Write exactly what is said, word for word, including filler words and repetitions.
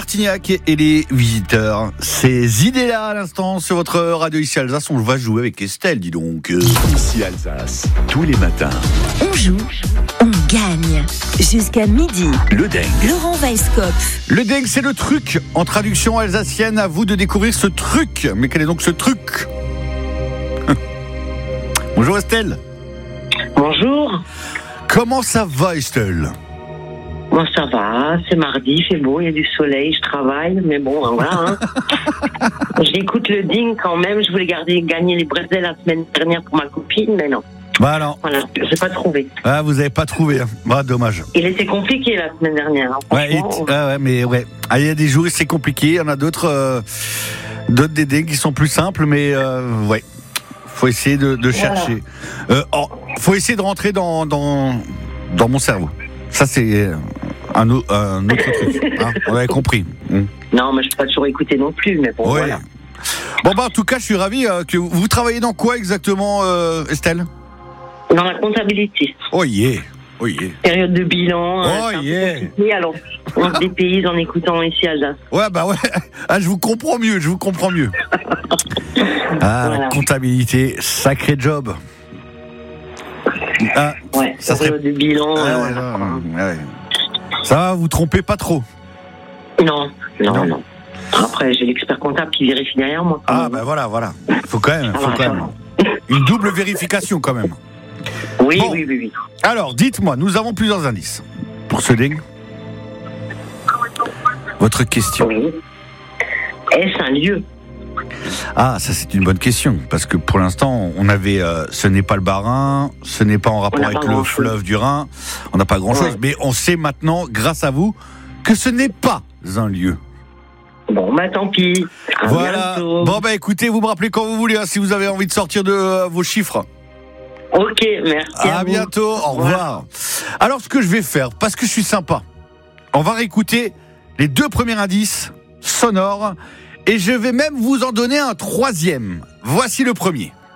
Martignac et les visiteurs. Ces idées-là à l'instant sur votre radio ici Alsace, on va jouer avec Estelle, dis donc. Ici Alsace, tous les matins. On joue, on gagne. Jusqu'à midi. Le Deng. Laurent Weisskopf. Le Deng, c'est le truc. En traduction alsacienne, à vous de découvrir ce truc. Mais quel est donc ce truc? Bonjour Estelle. Bonjour. Comment ça va Estelle? Bon, ça va, c'est mardi, il fait beau, il y a du soleil, je travaille, mais bon, voilà. Hein. J'écoute le ding quand même, je voulais garder, gagner les bretzels la semaine dernière pour ma copine, mais non. Bah non. Voilà, j'ai pas trouvé. Ah, vous avez pas trouvé, hein. Bah, dommage. Il était compliqué la semaine dernière. Hein, ouais, it, ah ouais, mais ouais. Ah, il y a des jours où c'est compliqué, il y en a d'autres, euh, d'autres des dings qui sont plus simples, mais euh, ouais. Faut essayer de, de chercher. Voilà. Euh, oh, faut essayer de rentrer dans, dans, dans mon cerveau. Ça, c'est un, un autre truc. Hein, on avait compris. Mmh. Non, mais je peux pas toujours écouter non plus, mais bon, ouais. voilà. Bon, bah, en tout cas, je suis ravi euh, que vous, vous travaillez dans quoi exactement, euh, Estelle? Dans la comptabilité. Oh yeah. Oh yeah. Période de bilan. Oh euh, yeah. Alors, on se dépayse en écoutant ici à Alsace. Ouais, bah ouais. Ah, je vous comprends mieux, je vous comprends mieux. Ah, voilà. La comptabilité, sacré job. Ah, ouais, ça serait de bilan. Ah, euh, ouais, ouais. Ça va, vous trompez pas trop? Non, non, non. non. Après, j'ai l'expert comptable qui vérifie derrière moi. Ah, ben bah voilà, voilà. Faut quand même, faut ah, quand même. Une double vérification quand même. Oui, bon. oui, oui, oui. Alors, dites-moi, nous avons plusieurs indices pour ce ding. Votre question. Oui. Est-ce un lieu? Ah, ça c'est une bonne question, parce que pour l'instant, on avait, euh, ce n'est pas le Bas-Rhin, ce n'est pas en rapport avec le fleuve du Rhin, on n'a pas grand-chose, ouais. Mais on sait maintenant, grâce à vous, que ce n'est pas un lieu. Bon, bah tant pis. À voilà. Bientôt. Bon, bah écoutez, vous me rappelez quand vous voulez, hein, si vous avez envie de sortir de euh, vos chiffres. Ok, merci. À, à bientôt, vous. Au revoir. Ouais. Alors, ce que je vais faire, parce que je suis sympa, on va réécouter les deux premiers indices sonores. Et je vais même vous en donner un troisième. Voici le premier.